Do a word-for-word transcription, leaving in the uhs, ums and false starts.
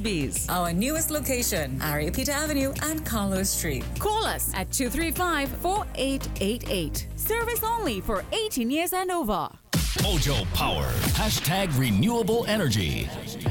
Sotheby's. Our newest location, Ariapita Avenue and Carlos Street. Call us at two three five, four eight eight eight. Service only for eighteen years and over. Mojo Power. Hashtag renewable energy.